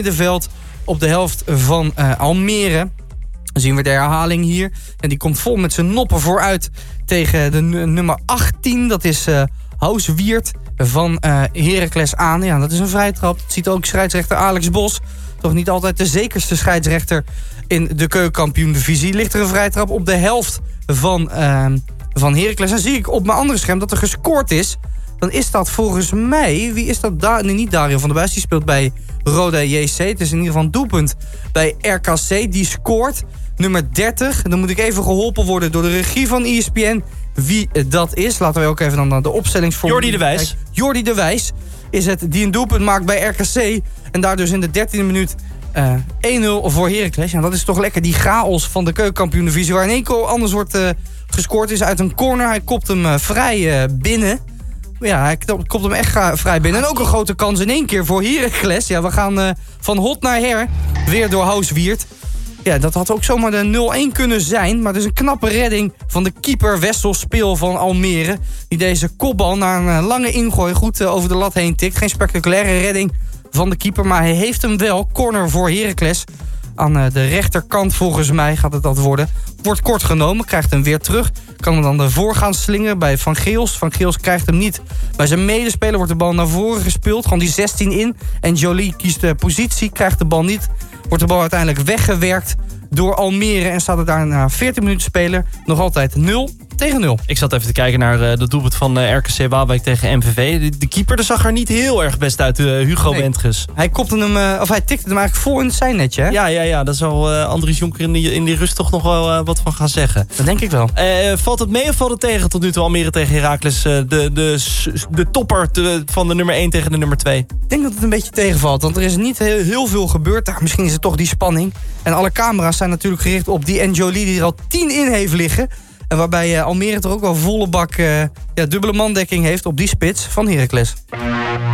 middenveld op de helft van Almere. Dan zien we de herhaling hier. En die komt vol met zijn noppen vooruit tegen de nummer 18. Dat is Hauswiert van Heracles aan. Ja, dat is een vrije trap. Dat ziet ook scheidsrechter Alex Bos. Toch niet altijd de zekerste scheidsrechter in de keukenkampioen-divisie. Ligt er een vrije trap op de helft van Heracles. En zie ik op mijn andere scherm dat er gescoord is. Dan is dat volgens mij... Wie is dat? Nee, niet Dario van der Buis. Die speelt bij Roda JC. Het is in ieder geval een doelpunt bij RKC. Die scoort nummer 30. Dan moet ik even geholpen worden door de regie van ESPN. Wie dat is. Laten we ook even dan naar de opstellingsvorm. Jordi de Wijs. Jordi de Wijs is het die een doelpunt maakt bij RKC. En daar dus in de 13e minuut 1-0 voor Heracles. Ja, dat is toch lekker die chaos van de keukenkampioen-divisie. Waar in één keer anders wordt gescoord is uit een corner. Hij kopt hem vrij binnen. Ja, hij kopt hem echt vrij binnen. En ook een grote kans in één keer voor Heracles. Ja, we gaan van hot naar her. Weer door Hauswiert. Ja, dat had ook zomaar de 0-1 kunnen zijn. Maar het is een knappe redding van de keeper Wessel Speel van Almere. Die deze kopbal naar een lange ingooi goed over de lat heen tikt. Geen spectaculaire redding van de keeper. Maar hij heeft hem wel. Corner voor Heracles. Aan de rechterkant volgens mij gaat het dat worden. Wordt kort genomen, krijgt hem weer terug. Kan hem dan ervoor gaan slingeren bij Van Geels. Van Geels krijgt hem niet. Bij zijn medespeler wordt de bal naar voren gespeeld. Gewoon die 16 in. En Jolie kiest de positie, krijgt de bal niet. Wordt de bal uiteindelijk weggewerkt door Almere. En staat er daar na 14 minuten spelen nog altijd 0-0. Ik zat even te kijken naar de doelpunt van RKC Waalwijk tegen MVV. De keeper dat zag er niet heel erg best uit, Hugo Wendges. Hij kopte hem, of hij tikte hem eigenlijk vol in het zijnetje, hè? Ja, daar zal Andries Jonker in die rust toch nog wel wat van gaan zeggen. Dat denk ik wel. Valt het mee of valt het tegen tot nu toe Almere tegen Heracles? De topper van de nummer 1 tegen de nummer 2. Ik denk dat het een beetje tegenvalt, want er is niet heel veel gebeurd. Misschien is het toch die spanning. En alle camera's zijn natuurlijk gericht op die N'Jolie die er al 10 in heeft liggen. En waarbij Almere toch ook wel volle bak dubbele mandekking heeft op die spits van Heracles.